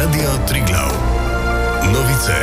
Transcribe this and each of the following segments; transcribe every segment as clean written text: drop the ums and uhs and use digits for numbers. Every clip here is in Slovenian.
Radio Triglav. Novice.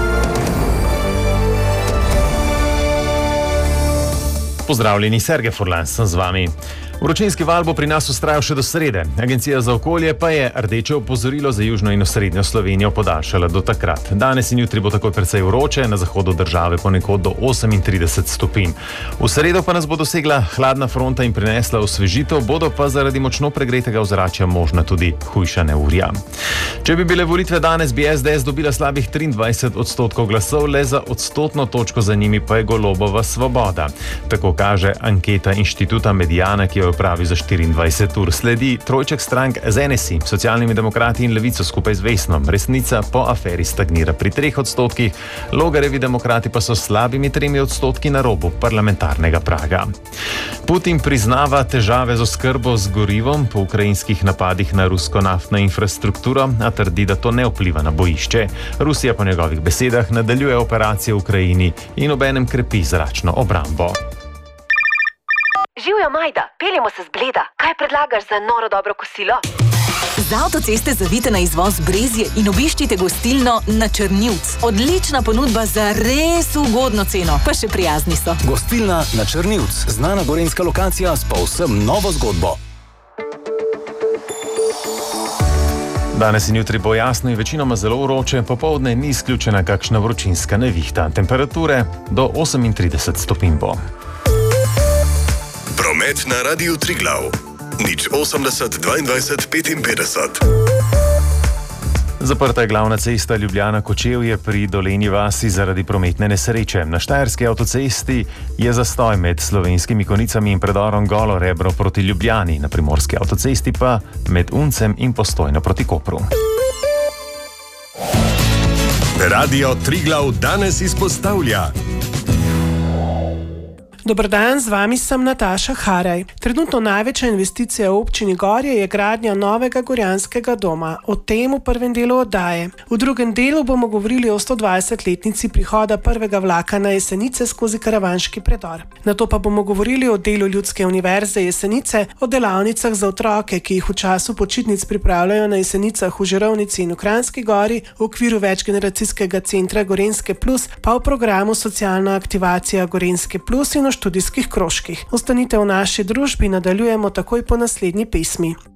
Pozdravljeni, Sergej Furlan sem z vami. Vročinski val bo pri nas vztrajal še do srede. Agencija za okolje pa je rdeče opozorilo za južno in osrednjo Slovenijo podaljšala do takrat. Danes in jutri bo takoj precej vroče, na zahodu države ponekod do 38 stopinj. V sredo pa nas bo dosegla hladna fronta in prinesla osvežitev, bodo pa zaradi močno pregretega ozračja možna tudi hujša neurja. Če bi bile volitve danes, bi SDS dobila slabih 23% glasov, le za odstotno točko za njimi pa je Golobova Svoboda. Tako kaže anketa inštituta Mediana, ki jo opravi za 24 ur. Sledi trojček strank z NSI, Socialnimi demokrati in Levico skupaj z Vesnom. Resnica po aferi stagnira pri 3%, Logarjevi demokrati pa so slabimi 3% na robu parlamentarnega praga. Putin priznava težave z oskrbo z gorivom po ukrajinskih napadih na rusko naftno infrastrukturo, a trdi, da to ne vpliva na bojišče. Rusija po njegovih besedah nadaljuje operacije v Ukrajini in obenem krepi zračno obrambo. Živjo, Majda, peljemo se z Bleda. Kaj predlagaš za noro dobro kosilo? Z avtoceste zavite na izvoz Brezje in obiščite gostilno Na Črnivc. Odlična ponudba za res ugodno ceno, pa še prijazni so. Gostilna Na Črnivc, znana gorenjska lokacija s povsem novo zgodbo. Danes in jutri bo jasno in večinoma zelo vroče, popoldne ni izključena kakšna vročinska nevihta. Temperature do 38 stopinj bo. Promet na Radiu Triglav. 080 22 55. Zaprta je glavna cesta Ljubljana-Kočevje pri Dolenji vasi zaradi prometne nesreče. Na štajerski avtocesti je zastoj med Slovenskimi Konicami in predorom Golo Rebro proti Ljubljani, na primorski avtocesti pa med Uncem in Postojno proti Kopru. Radio Triglav danes izpostavlja. Dober dan, z vami sem Nataša Haraj. Trenutno največja investicija v občini Gorje je gradnja novega gorjanskega doma. O tem v prvem delu oddaje. V drugem delu bomo govorili o 120-letnici prihoda prvega vlaka na Jesenice skozi Karavanški predor. Nato pa bomo govorili o delu Ljudske univerze Jesenice, o delavnicah za otroke, ki jih v času počitnic pripravljajo na Jesenicah v Žirovnici in v Kranjski Gori, v okviru večgeneracijskega centra Gorenjske Plus, pa v programu Socialna aktivacija Gorenjske Plus in študijskih krožkih. Ostanite v naši družbi, nadaljujemo takoj po naslednji pesmi.